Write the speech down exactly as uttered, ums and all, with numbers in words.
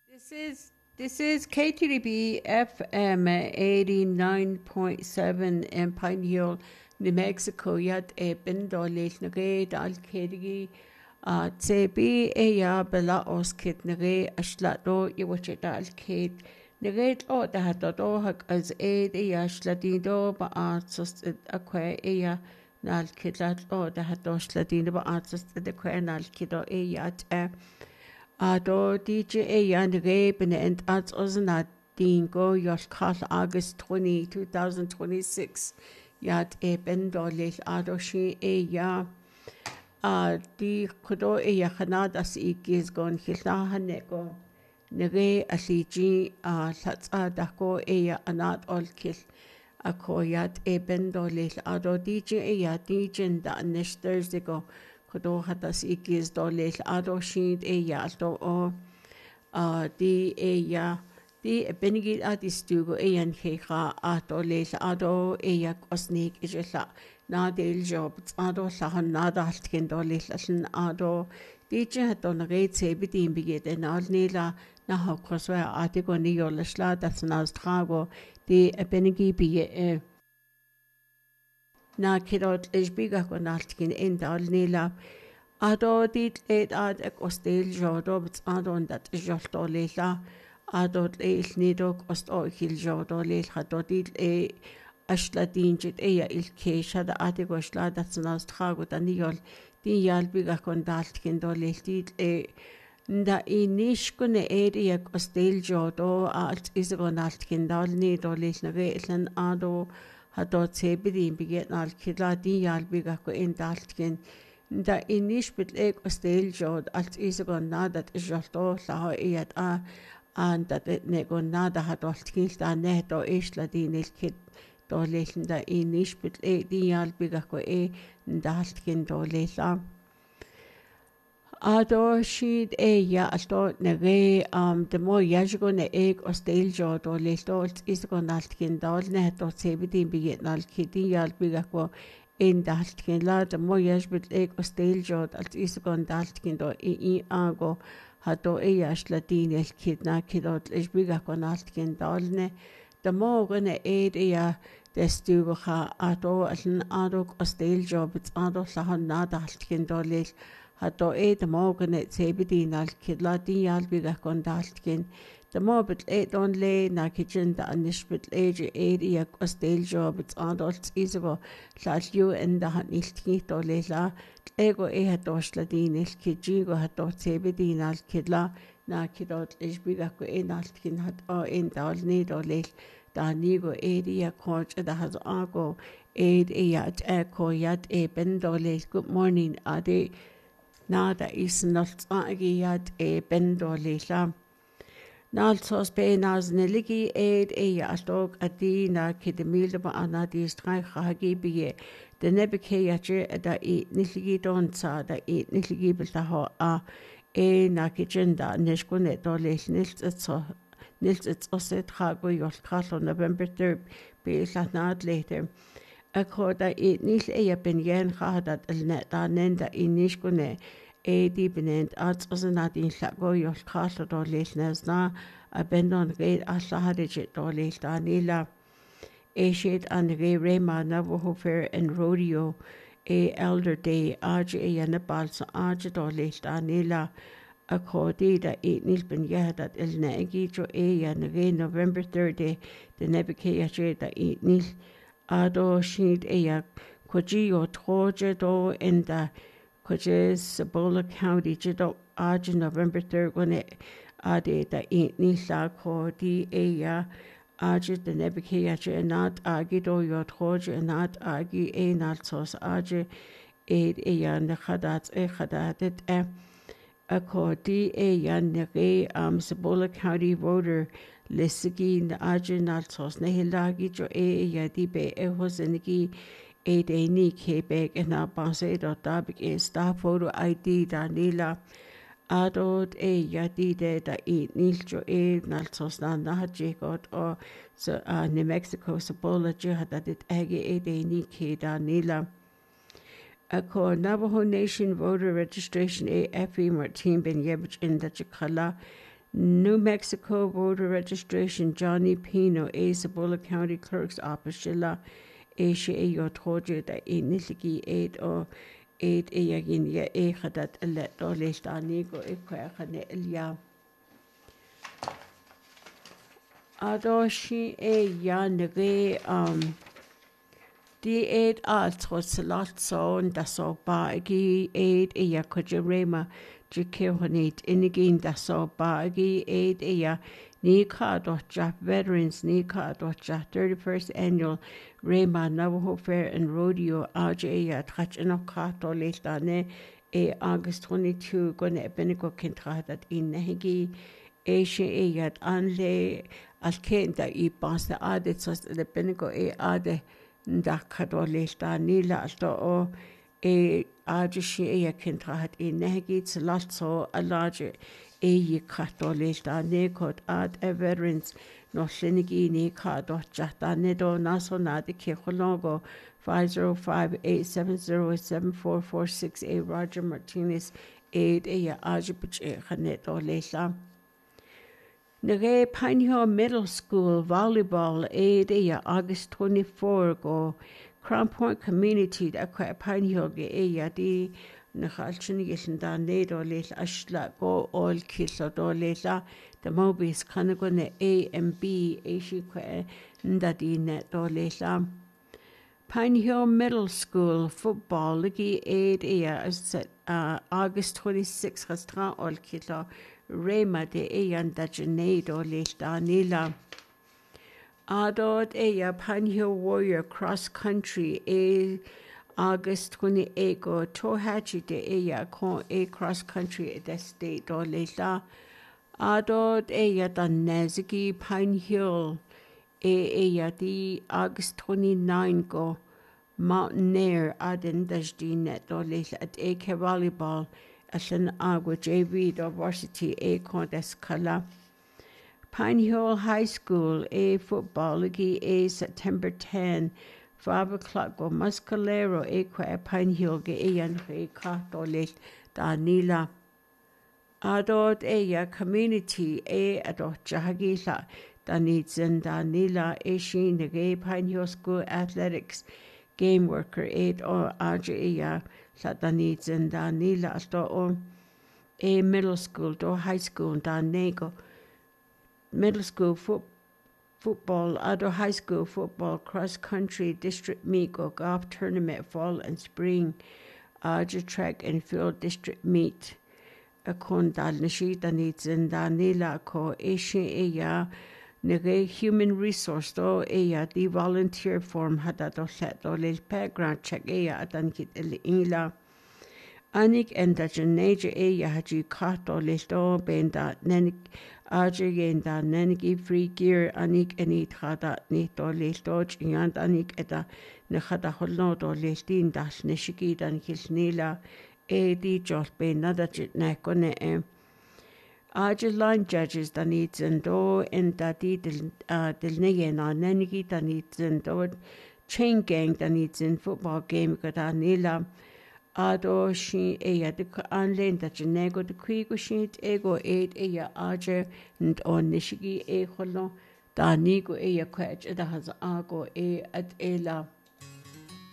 This is this is K T D B F M eighty nine point seven in Pine Hill, New Mexico. Yat e bindolil nage dal kedigi a tsebi e ya bela oskit nage ashlato iwache dal ked nage o da hatodo hak as e de ya shlatido ba artist akwe e ya nal kidlat o da hatos latino ba artist de kwe nal kido e yat e Ado D J e an reben and at ozna dingo yos kal August twentieth, two thousand twenty-six yat e bendolil ado shi e ya a di kudo e ya khanad as ikis gon hilna hanego nere aliji a latsa dako e ya anat ol kil ako yat e bendolil ado D J e ya D J da nesh Thursday go Kudo hatas ikis dolil ado shid e ya alto o a di e ya di benigit adi stugo e yan keka ato lil ado e ya kosnik ijela na del job ado lahan nada haltkin dolil alin ado di je hato na geit se bidim biget en alnila na ha koswa ati go ni yolashla das nas trago di benigi biye e na kidot lejbiga ko naltkin indal nila ado dit et ad ek ostel jodo bits adon dat jolto lela ado el nido osto hil jodo lel hado dit e ashla dinjit e ya il kesha da ade gosla dat snas trago da niol din yalbiga kon daltkin do lel dit e nda inish kune eri ek ostel jodo alt isgo naltkin dal nido lel na gelen ado hado tsebidin biget nal kidla din yalbiga ko in daltkin da inish bit ek ostel jod als isagon nadat jolto la iat a and dat nego nada hat daltkin da neto isla din il kid do lelen da inish bit e din yalbiga ko e daltkin do lela Ado shid e ya alto nege um de mo yajgo ne ek ostel jod o leto isagon daltkin dal neto tsebidin biget nal kidin yalbiga ko in daltkin la de mo yajbit ek ostel jod als isagon daltkin do i i ago hato e yashla din el kidna kidot lejbiga ko daltkin dalne de mo gone e de ya destugo ha ato aln ado ostel job ado lahan na daltkin dolel hato e de mo gone tsebidin al kidla din yalbiga kon daltkin de mo bit e don le na kitchen da anishbit age e ya ostel job adults isago lal you in da han iltki do le la ego e hato shladin il kijigo hato tsebidin al kidla na kidot ejbiga ko e naltkin hat o in dal ni do le da nigo e ya coach da has ago e ya e ko yat e ben do le good morning ade nada is not agi yat e ben do le la Nalsos benas neligi ed e yastok adi na kidemil ba ana di strai khagi biye de nebeke yache da e niligi don sa da e niligi bilta ho a e na kitchenda neshkune do le nils etso nils etso set khago yol khalo November third be latnad later akhoda e nil e ben yen khadat el net da nenda e nishkune e di benent at osna din llago yol khalo do lesnes na a bendon gate alla hadijit do le danila e shit an ge rema navajo fair and rodeo e elder day aj e yanabal sa aj do le danila a khodi da e nil ben yadat el nagi jo e yan ge November third de nebeke yache da e nil ado shit e ya koji o troje do in da koje Cibola County jido aj November third when it ade da e nila ko di e ya aje de nebeke yache nat agi do yo troje nat agi e nat sos aje e e ya ne khadat e khadat e a ko di e ya ne ge um Cibola County voter lisigi na aje nat sos ne hilagi jo e ya di be e hosenigi e de ni kebek en a banse do tabik e sta photo I D da nila adot e yadi de da e niljo e nalsos na na jegot o so uh, New Mexico Cibola jihada dit ege e de ni ke da nila ako Navajo Nation voter registration e F E Martin Ben Yebich in da chikala New Mexico voter registration Johnny Pino a Cibola County Clerk's Office Shilla a she a yotoja da a niligi eight or eight a yagin ya a hadat a let or lest anigo a quackane elia. Ado she a yan nege um di eight alt was lot so and da so ba gi eight a yakojerema. Jikehonit inigin da so bagi aid ea Nika docha veterans Nika docha thirty-first annual Rema Navajo Fair and Rodeo Aja Trachino Kato Lestane e August twenty-second gone Benico Kintradat in Nehigi Asia Ayat Anle Alkenda e Basta Adet sos the Benico e Ade Ndakato Lestanila Alto o e Ajishi e Kintrahat in Nehigits Latso a large e Catolista Nekot ad a veterans no Shinigi Nika dot Jatanedo Nasonadi Kehologo five zero five eight seven zero seven four four six a Roger Martinez aid a Ajipich Haneto Lesha. Nage Pine Hill Middle School volleyball aid a August twenty-fourth go Crown Point Community da kwa Pine Hill ge e ya di nakhalchini yeshin da ne do le ashla go all kilo do le la the mobis kana go ne A and B e shi kwa nda di ne do le la Pine Hill Middle School football ligi aid e ya uh, August twenty-sixth hastra all kilo Rema de e yan da jene do le la nila Adod a Pine Hill Warrior Cross Country a August twenty-eighth go Tohatchi de a con a cross country at the state do lela Adod a da Naziki Pine Hill a a di August twenty-ninth go Mountaineer aden dajdi net do lela at a volleyball at an agua J V do varsity a contest kala Pine Hill High School a football ligi a September tenth five o'clock go Muscalero a qua Pine Hill ge a yan re kato lit da nila adot a ya community a adot jahagila da nitsen da nila a shin ge Pine Hill School athletics game worker eight or aja a ya sa da nitsen da nila asto o a middle school do high school da nego middle school foot, football, other high school football, cross country, district meet, go golf tournament, fall and spring, Aja track and field district meet. A con dal nashita needs and danila ko Asian eya nege human resource do eya the volunteer form hada do set do lil background check eya atan kit el ila. Anik and the Janeja eya haji kato listo benda nenik Aja yenda nenigi free gear anik eni trada ni do listo chingant anik eta nechada holno do listin das nishiki dan kilnila e di jot benda da jit nekone e. Aja line judges da nitsen do en da di dil nege na nenigi da nitsen do chain gang da nitsen football game kada nila Ado shi eya de anlen da jenego de kwigo shit ego eight eya aje and on nishigi e holo da nigo eya kwach da has ago e at ela